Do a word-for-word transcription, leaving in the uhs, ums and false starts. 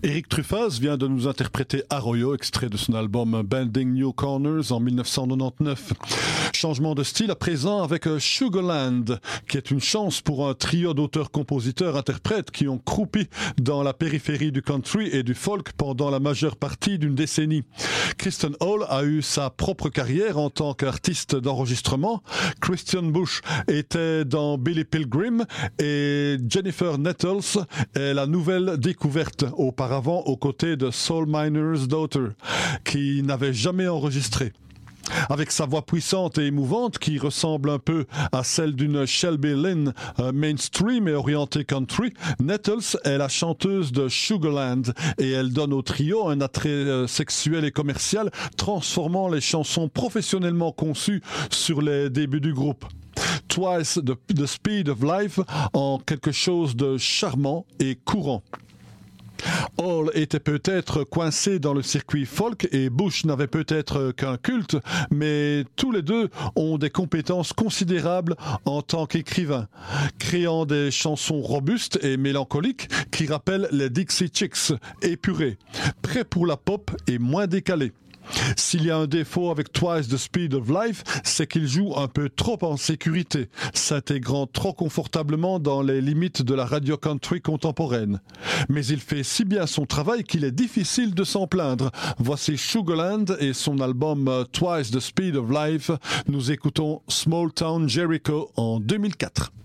Eric Truffaz vient de nous interpréter Arroyo, extrait de son album Bending New Corners en dix-neuf cent quatre-vingt-dix-neuf. Changement de style à présent avec Sugarland, qui est une chance pour un trio d'auteurs-compositeurs-interprètes qui ont croupi dans la périphérie du country et du folk pendant la majeure partie d'une décennie. Kristen Hall a eu sa propre carrière en tant qu'artiste d'enregistrement. Christian Bush était dans Billy Pilgrim et Jennifer Nettles est la nouvelle découverte auparavant aux côtés de Soul Miner's Daughter, qui n'avait jamais enregistré. Avec sa voix puissante et émouvante qui ressemble un peu à celle d'une Shelby Lynne euh, mainstream et orientée country, Nettles est la chanteuse de Sugarland et elle donne au trio un attrait euh, sexuel et commercial, transformant les chansons professionnellement conçues sur les débuts du groupe. Twice the, the Speed of Life en quelque chose de charmant et courant. Hall était peut-être coincé dans le circuit folk et Bush n'avait peut-être qu'un culte, mais tous les deux ont des compétences considérables en tant qu'écrivains, créant des chansons robustes et mélancoliques qui rappellent les Dixie Chicks, épurées, prêts pour la pop et moins décalées. S'il y a un défaut avec Twice the Speed of Life, c'est qu'il joue un peu trop en sécurité, s'intégrant trop confortablement dans les limites de la radio country contemporaine. Mais il fait si bien son travail qu'il est difficile de s'en plaindre. Voici Sugarland et son album Twice the Speed of Life. Nous écoutons Small Town Jericho en deux mille quatre.